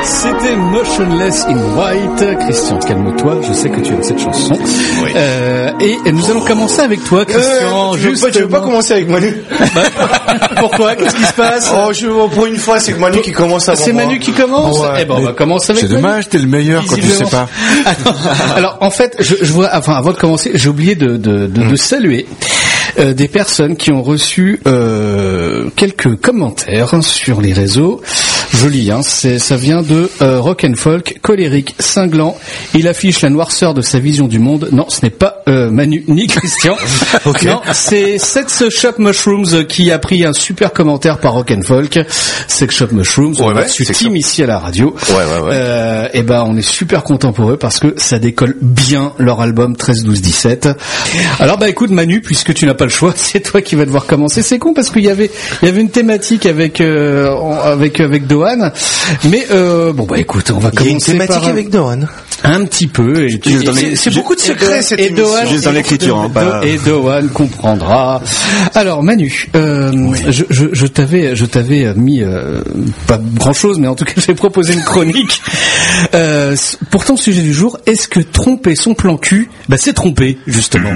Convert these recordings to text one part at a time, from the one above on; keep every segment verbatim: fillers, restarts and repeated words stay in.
C'était Motionless in White. Christian, calme-toi, je sais que tu aimes cette chanson. Oui. Euh, et, et nous allons commencer avec toi, Christian. Euh, je ne veux, veux pas commencer avec Manu. Bah, pourquoi? Qu'est-ce qui se passe? Oh, je, pour une fois, c'est que Manu qui commence avant C'est moi. Manu qui commence? Ouais. Eh ben, on va commencer avec C'est Manu. dommage, t'es le meilleur quand tu sais pas. Alors, alors, en fait, je, je vois, enfin, avant de commencer, j'ai oublié de, de, de, mmh. de saluer Euh, des personnes qui ont reçu euh, quelques commentaires sur les réseaux. Joli, hein, c'est, ça vient de euh, Rock and Folk, colérique, cinglant. Il affiche la noirceur de sa vision du monde. Non, ce n'est pas euh, Manu ni Christian. Okay. Non, c'est Sex Shop Mushrooms qui a pris un super commentaire par Rock and Folk. Sex Shop Mushrooms, ouais, on a ouais, reçu team ici à la radio. Ouais, ouais, ouais. Euh, et ben, on est super content pour eux parce que ça décolle bien leur album treize douze dix-sept. Alors bah écoute Manu, puisque tu n'as pas le choix, c'est toi qui vas devoir commencer. C'est con parce qu'il y avait il y avait une thématique avec euh, avec avec Dohan, mais euh, bon bah écoute, on va commencer. Il y a une thématique par avec Dohan. Un petit peu. Et, et, c'est, c'est beaucoup de secrets cette et émission. Dohan, juste dans l'écriture. Hein, pas... Et Dohan comprendra. Alors Manu, euh, oui. je, je, je t'avais je t'avais mis euh, pas grand chose, mais en tout cas j'ai proposé une chronique. Euh, pour ton sujet du jour, est-ce que tromper son plan cul, bah c'est tromper justement.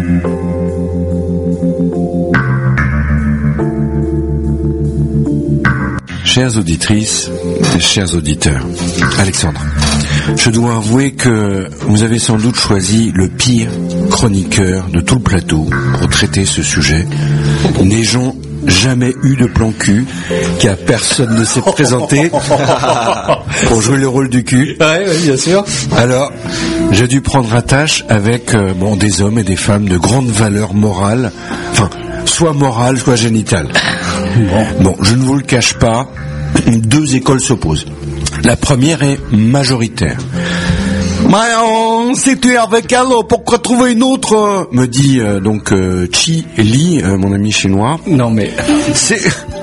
Chères auditrices, chers auditeurs, Alexandre, je dois avouer que vous avez sans doute choisi le pire chroniqueur de tout le plateau pour traiter ce sujet. N'ayant jamais eu de plan cul, car personne ne s'est présenté pour jouer le rôle du cul. Ouais, ouais, bien sûr. Alors, j'ai dû prendre attache avec euh, bon des hommes et des femmes de grande valeur morale, enfin, soit morale, soit génitale. Bon. bon, je ne vous le cache pas, deux écoles s'opposent. La première est majoritaire. Mais euh, si tu es avec elle, pourquoi trouver une autre? Me dit euh, donc euh, Chi Li, euh, mon ami chinois. Non mais c'est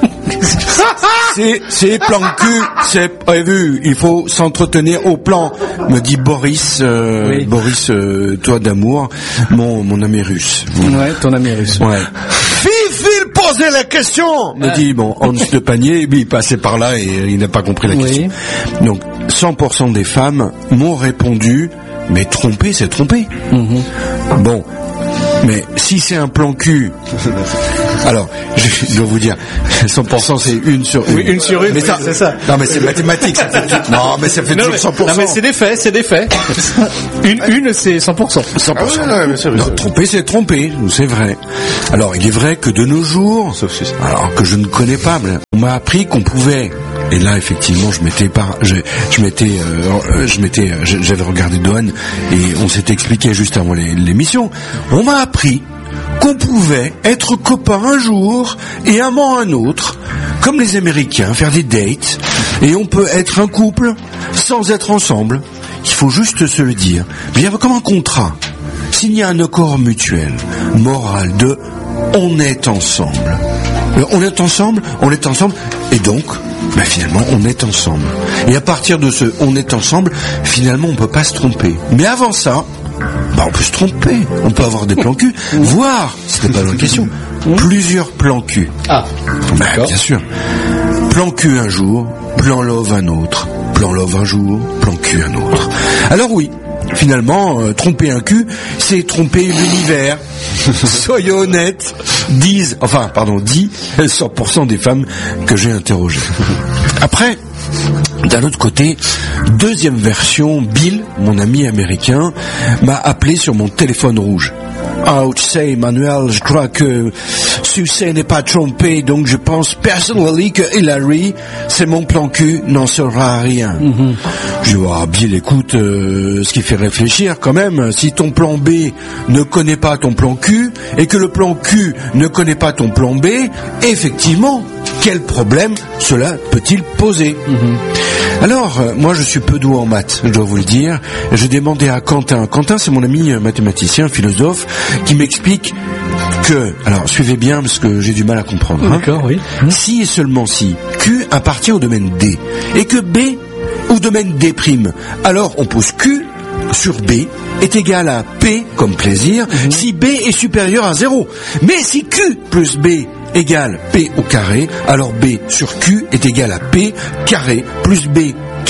c'est c'est plan cul, c'est prévu. Il faut s'entretenir au plan. Me dit Boris, euh, oui. Boris, euh, toi d'amour, mon mon ami russe. Ouais, ton ami russe. Ouais. Fil poser la question. Me dit bon, Hans de Panier, il passait par là et il n'a pas compris la question. Oui. Donc cent pour cent des femmes m'ont répondu, mais tromper, c'est tromper. Mm-hmm. Bon, mais si c'est un plan cul, alors je dois vous dire, cent pour cent c'est une sur une. Oui, une sur une, mais oui, ça, c'est ça. Non mais c'est mathématique. Ça fait, non mais ça fait non, toujours mais, cent pour cent. Non mais c'est des faits, c'est des faits. Une, une c'est cent pour cent. cent pour cent. Ah, ouais, ouais, non, tromper c'est tromper, c'est vrai. Alors il est vrai que de nos jours, alors que je ne connais pas, mais on m'a appris qu'on pouvait. Et là, effectivement, je m'étais pas, je, je m'étais, euh, je m'étais, j'avais regardé Dohan et on s'était expliqué juste avant l'émission. On m'a appris qu'on pouvait être copain un jour et amant un autre, comme les Américains, faire des dates, et on peut être un couple sans être ensemble. Il faut juste se le dire. Bien comme un contrat, signer un accord mutuel, moral de on est ensemble. On est ensemble, on est ensemble, et donc, ben finalement, on est ensemble. Et à partir de ce on est ensemble, finalement, on peut pas se tromper. Mais avant ça, ben on peut se tromper. On peut avoir des plans cul, voire, c'était pas la question, plusieurs plans cul. Ah, ben, bien sûr. Plan cul un jour, plan love un autre, plan love un jour, plan cul un autre. Alors oui, finalement, euh, tromper un cul, c'est tromper l'univers. Soyons honnêtes, disent, enfin, pardon, dit cent pour cent des femmes que j'ai interrogées. Après, d'un autre côté, deuxième version, Bill, mon ami américain, m'a appelé sur mon téléphone rouge. Oh, tu sais, Emmanuel, je crois que Sucé n'est pas trompé, donc je pense personnellement que Hillary, c'est mon plan cul, n'en saura rien. Mm-hmm. Je dis, ah, Bill, écoute, euh, ce qui fait réfléchir quand même, si ton plan B ne connaît pas ton plan Q, et que le plan Q ne connaît pas ton plan B, effectivement, quel problème cela peut-il poser? Mm-hmm. Alors, euh, moi je suis peu doué en maths, je dois vous le dire. Je demandais à Quentin. Quentin, c'est mon ami euh, mathématicien, philosophe, qui m'explique que, alors suivez bien parce que j'ai du mal à comprendre. Hein, d'accord, oui. Mmh. Si et seulement si Q appartient au domaine D, et que B au domaine D', alors on pose Q sur B est égal à P comme plaisir, mmh. si B est supérieur à zéro. Mais si Q plus B égale P au carré, alors B sur Q est égal à P carré plus B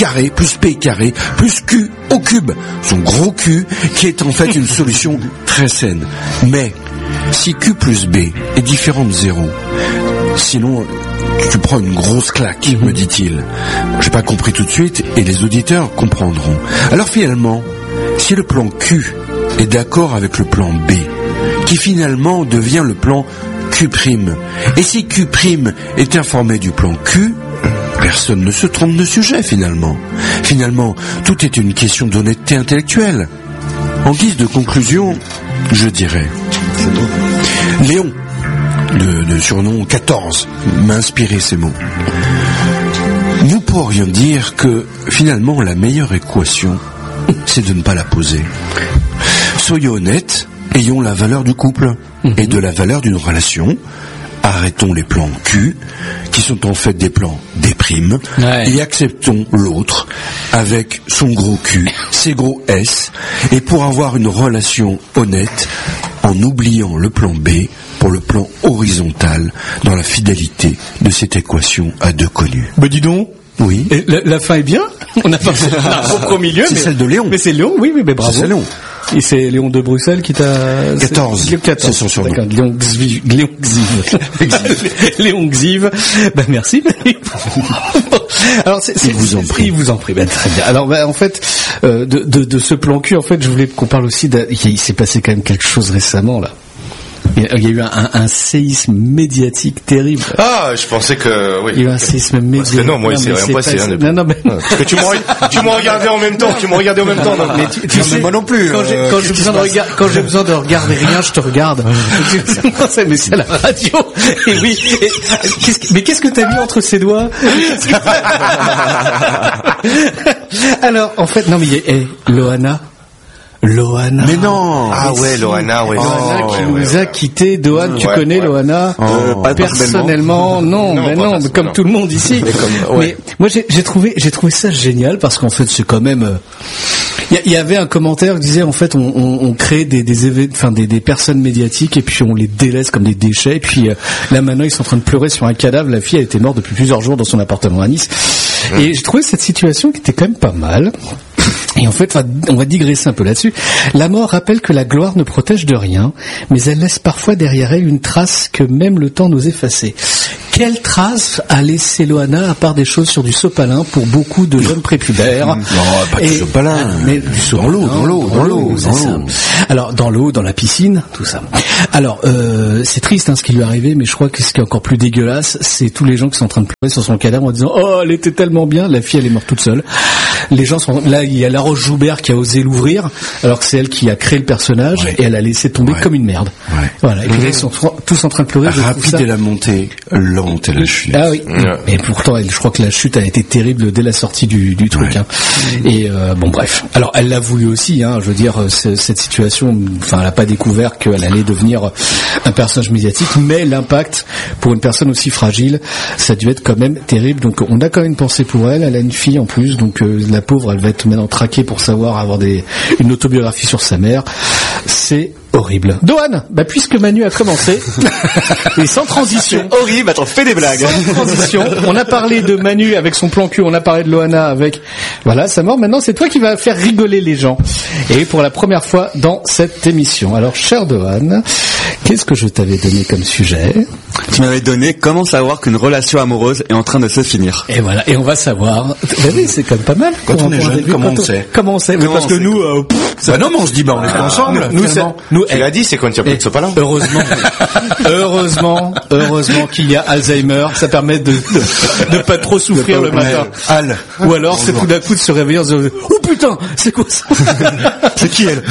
carré, plus P carré, plus Q au cube. Son gros cul, qui est en fait une solution très saine. Mais, si Q plus B est différent de zéro, sinon, tu prends une grosse claque, me dit-il. J'ai pas compris tout de suite, et les auditeurs comprendront. Alors finalement, si le plan Q est d'accord avec le plan B, qui finalement devient le plan Q', et si Q' est informé du plan Q, personne ne se trompe de sujet finalement. Finalement, tout est une question d'honnêteté intellectuelle. En guise de conclusion, je dirais, Léon, de, de surnom quatorze, m'a inspiré ces mots. Nous pourrions dire que finalement la meilleure équation, c'est de ne pas la poser. Soyons honnêtes, ayons la valeur du couple et de la valeur d'une relation. Arrêtons les plans Q, qui sont en fait des plans D', ouais. Et acceptons l'autre avec son gros Q, ses gros S, et pour avoir une relation honnête, en oubliant le plan B pour le plan horizontal dans la fidélité de cette équation à deux connus. Bah dis donc. Oui. Et la, la fin est bien. On a pas au milieu. C'est mais, celle de Léon. Mais c'est Léon, oui, oui, mais bravo. C'est Léon. Et c'est Léon de Bruxelles qui t'a... quatorze. quatorze. C'est son surnom. Léon Xiv. Léon Xiv. Léon Xiv. Ben merci. Alors c'est, c'est, il vous en prie. Il vous en prie. Ben, très bien. Alors ben, en fait, euh, de, de, de ce plan cul, en fait, je voulais qu'on parle aussi. Il s'est passé quand même quelque chose récemment là. Il y a eu un, un, un séisme médiatique terrible. Ah, je pensais que oui. Il y a eu un séisme médiatique. Parce que non, moi, il s'est rien passé. Hein, non, non, mais parce que tu m'as, tu m'as regardé en même temps. Tu m'as regardé en même temps. Non, mais tu, tu non, sais, mais moi non plus. Quand j'ai, quand, euh, j'ai besoin de regard, quand j'ai besoin de regarder rien, je te regarde. Mais c'est à la radio. Et oui. Et, qu'est-ce que, mais qu'est-ce que t'as mis entre ses doigts? Alors, en fait, non, mais hey, Loana. Loana. Mais non. Ah ouais, Loana, ouais. Loana oh, qui ouais, nous ouais, a ouais. quittés. Dohan, tu ouais, connais ouais. Loana? Euh, pas personnellement, non, non, mais pas non, personnellement. comme tout le monde ici. Mais, comme, ouais. mais moi, j'ai, j'ai trouvé, j'ai trouvé ça génial parce qu'en fait, c'est quand même. Il euh, y, y avait un commentaire qui disait en fait, on, on, on crée des, des événements, enfin des, des personnes médiatiques et puis on les délaisse comme des déchets. Et puis euh, là maintenant, ils sont en train de pleurer sur un cadavre. La fille, elle était morte depuis plusieurs jours dans son appartement à Nice. Mmh. Et j'ai trouvé cette situation qui était quand même pas mal. Et en fait, on va digresser un peu là-dessus. La mort rappelle que la gloire ne protège de rien, mais elle laisse parfois derrière elle une trace que même le temps n'ose effacer. Quelle trace a laissé Loana à part des choses sur du sopalin pour beaucoup de jeunes prépubères? Non, pas et, du sopalin, mais du dans l'eau, dans l'eau, dans l'eau, dans l'eau. Alors dans l'eau, dans la piscine, tout ça. Alors euh, c'est triste hein, ce qui lui est arrivé, mais je crois que ce qui est encore plus dégueulasse, c'est tous les gens qui sont en train de pleurer sur son cadavre en disant oh elle était tellement bien, la fille elle est morte toute seule. Les gens sont là, il y a La Roche Joubert qui a osé l'ouvrir, alors que c'est elle qui a créé le personnage ouais. et elle a laissé tomber ouais. comme une merde. Ouais. Voilà. Et puis mmh. là ils sont tous en train de pleurer. Rapide est la montée, lente est la chute. Ah oui. Ouais. Et pourtant, elle, je crois que la chute a été terrible dès la sortie du, du truc. Ouais. Hein. Et euh, bon, bref. Alors, elle l'a voulu aussi. Hein, je veux dire, cette situation. Enfin, elle n'a pas découvert qu'elle allait devenir un personnage médiatique, mais l'impact pour une personne aussi fragile, ça a dû être quand même terrible. Donc, on a quand même une pensée pour elle. Elle a une fille en plus, donc euh, la pauvre, elle va être maintenant traquée pour savoir avoir des une autobiographie sur sa mère. C'est horrible. Dohan, bah puisque Manu a commencé, et sans transition. Horrible, attends, fais des blagues. Sans transition. On a parlé de Manu avec son plan cul, on a parlé de Loana avec, voilà, sa mort. Maintenant, c'est toi qui vas faire rigoler les gens. Et pour la première fois dans cette émission. Alors, cher Dohan, qu'est-ce que je t'avais donné comme sujet? Tu m'avais donné comment savoir qu'une relation amoureuse est en train de se finir. Et voilà, et on va savoir. Bah oui, c'est quand même pas mal. Quand on est jeune, comment on sait? Comment on sait? Comment parce on que sait nous, euh, pff, bah non, mais on se dit, bah on est ensemble. Nous, c'est, nous, tu l'as dit, c'est quand il n'y a plus de sopalin. Heureusement, heureusement, heureusement qu'il y a Alzheimer. Ça permet de de, de pas trop souffrir le matin. Al. Ou alors, c'est tout d'un coup de se réveiller en se disant, oh putain, c'est quoi ça? C'est qui elle?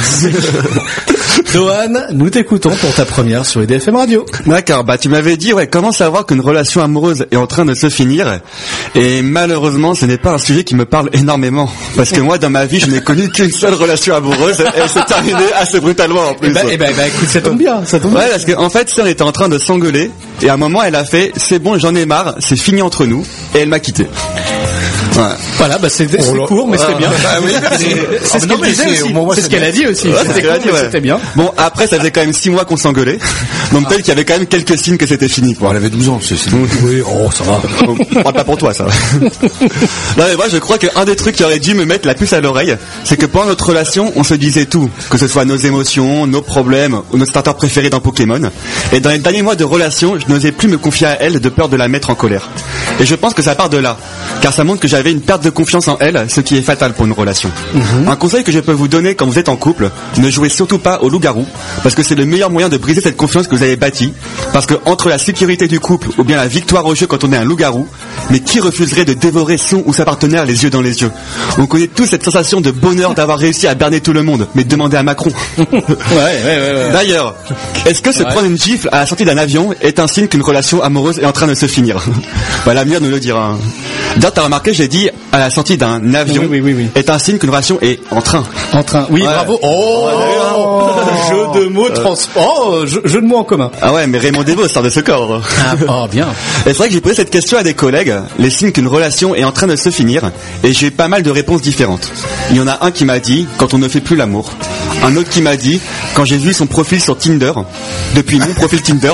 Dohan, nous t'écoutons pour ta première sur I D F M Radio. D'accord, bah tu m'avais dit ouais comment savoir qu'une relation amoureuse est en train de se finir, et malheureusement ce n'est pas un sujet qui me parle énormément, parce que moi dans ma vie je n'ai connu qu'une seule relation amoureuse et elle s'est terminée assez brutalement en plus. Eh ben, eh ben, eh ben écoute, ça tombe bien, ça tombe ouais, bien. parce qu'en en fait si on était en train de s'engueuler et à un moment elle a fait c'est bon j'en ai marre, c'est fini entre nous, et elle m'a quitté. Ouais. Voilà, bah c'est, c'est court, mais c'est bien. Ah oui, c'est, c'est, c'est ah, ce non, qu'elle mais disait c'est, aussi. pour moi, c'est ce qu'elle a dit aussi. Ouais, c'est C'était ce qu'elle a cool, dit, mais ouais. C'était bien. Bon, après, ça faisait quand même six mois qu'on s'engueulait. Donc peut-être qu'il y avait quand même quelques signes que c'était fini, Bon, quoi. elle avait douze ans, c'est c'est- Oui, oh, ça va. On parle pas pour toi, ça. Non, mais moi, je crois qu'un des trucs qui aurait dû me mettre la puce à l'oreille, c'est que pendant notre relation, on se disait tout. Que ce soit nos émotions, nos problèmes, ou notre starter préféré dans Pokémon. Et dans les derniers mois de relation, je n'osais plus me confier à elle de peur de la mettre en colère. Et je pense que ça part de là. Car ça montre que j'avais une perte de confiance en elle, ce qui est fatal pour une relation. Mm-hmm. Un conseil que je peux vous donner quand vous êtes en couple, ne jouez surtout pas au loup-garou, parce que c'est le meilleur moyen de briser cette confiance que vous avez bâtie. Parce que entre la sécurité du couple ou bien la victoire au jeu quand on est un loup-garou, mais qui refuserait de dévorer son ou sa partenaire les yeux dans les yeux? On connaît tous cette sensation de bonheur d'avoir réussi à berner tout le monde, mais demandez à Macron. Ouais, ouais, ouais, ouais. D'ailleurs, est-ce que se Ouais. prendre une gifle à la sortie d'un avion est un signe qu'une relation amoureuse est en train de se finir? Bah, l'avenir nous le dira. D'ailleurs, t'as remarqué, j'ai dit à la sortie d'un avion Oui, oui, oui, oui. est un signe qu'une relation est en train. En train. Oui, Ouais. bravo. Oh, jeu de mots transport. Oh, jeu, jeu de mots en commun. Ah ouais, mais Raymond Devos sort de ce corps. Ah, oh, bien. Et c'est vrai que j'ai posé cette question à des collègues, les signes qu'une relation est en train de se finir, et j'ai eu pas mal de réponses différentes. Il y en a un qui m'a dit, quand on ne fait plus l'amour. Un autre qui m'a dit, quand j'ai vu son profil sur Tinder, depuis mon profil Tinder.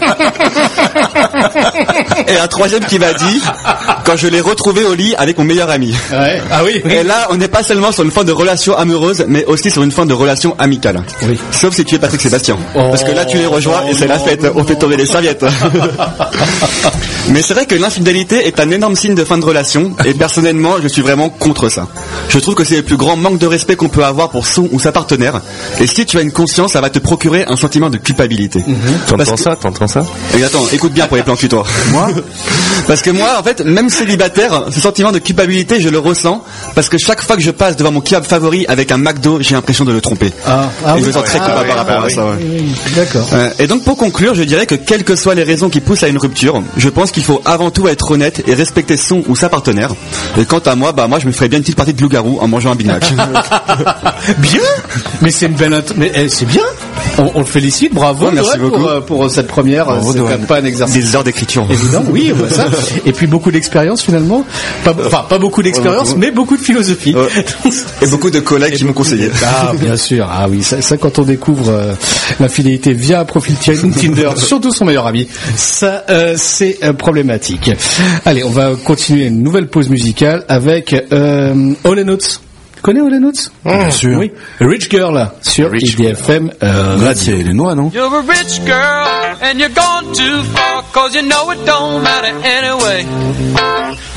Et un troisième qui m'a dit, quand je l'ai retrouvé au lit avec mon meilleur ami. Ouais. Ah oui. oui. Et là, on n'est pas seulement sur une fin de relation amoureuse, mais aussi sur une fin de relation amicale. Oui. Sauf si tu es Patrick Sébastien. Oh, Parce que là, tu les rejoins et c'est la fête. On fait tomber les serviettes. Mais c'est vrai que l'infidélité est un énorme signe de fin de relation. Et personnellement, je suis vraiment contre ça. Je trouve que c'est le plus grand manque de respect qu'on peut avoir pour son ou sa partenaire. Et si tu as une conscience, ça va te procurer un sentiment de culpabilité. Parce T'entends que- ça, t'entends ça? Et attends, écoute bien pour les plans cul, toi. Moi Parce que moi, en fait, même célibataire, ce sentiment de culpabilité, je le ressens. Parce que chaque fois que je passe devant mon kebab favori avec un McDo, j'ai l'impression de le tromper. Ah, ah et oui. je me sens très Ah, coupable oui, par rapport bah à oui. ça, ouais. Oui, d'accord. Euh, et donc pour conclure, je dirais que quelles que soient les raisons qui poussent à une rupture, je pense qu'il faut avant tout être honnête et respecter son ou sa partenaire. Et quant à moi, bah moi je me ferais bien une petite partie de loup-garou en mangeant un Big Mac. Bien. Mais c'est une belle. int- Mais eh, c'est bien. On, on le félicite. Bravo. Ouais, merci Noël, beaucoup. pour, euh, pour cette première. Bravo, C'est quand Noël. même pas un exercice Des heures d'écriture. évident. Oui, on voit ça. Et puis beaucoup d'expérience finalement. Pas, enfin, pas beaucoup d'expérience, mais beaucoup de philosophie. Ouais. Et beaucoup de collègues qui m'ont conseillé. Ah, bien sûr. Ah oui, ça, ça quand on découvre euh, l'infidélité via un profil Tinder, surtout son meilleur ami, ça euh, c'est euh, problématique. Allez, on va continuer une nouvelle pause musicale avec euh, All and Oates. Tu connais All and Oates? Bien sûr. Oui. Rich Girl sur I D F M euh, Là, Radio. c'est les noix, non? You're a rich girl and you're gone too far, cause you know it don't matter anyway.